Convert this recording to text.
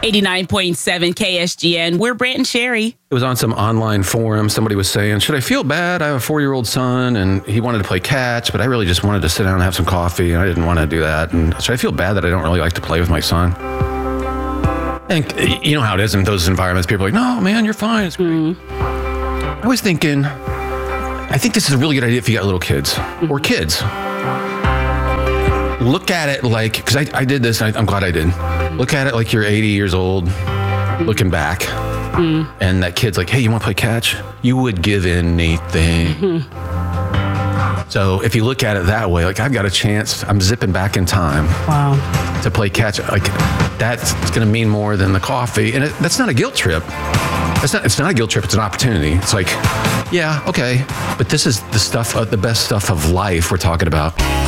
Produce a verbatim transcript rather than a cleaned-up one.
eighty-nine point seven K S G N. We're Brant and Sherry. It was on some online forum. Somebody was saying, should I feel bad? I have a four-year-old son, and he wanted to play catch, but I really just wanted to sit down and have some coffee, and I didn't want to do that. And should I feel bad that I don't really like to play with my son? And you know how it is in those environments. People are like, no, man, you're fine. It's great. Mm-hmm. I was thinking, I think this is a really good idea if you got little kids mm-hmm. or kids. Look at it like, because I, I did this, and I, I'm glad I did. Look at it like you're eighty years old, looking back. Mm. And that kid's like, hey, you want to play catch? You would give anything. Mm-hmm. So if you look at it that way, like I've got a chance, I'm zipping back in time. Wow. To play catch. Like that's going to mean more than the coffee. And it, that's not a guilt trip. That's not, it's not a guilt trip. It's an opportunity. It's like, yeah, okay. But this is the stuff, uh, the best stuff of life we're talking about.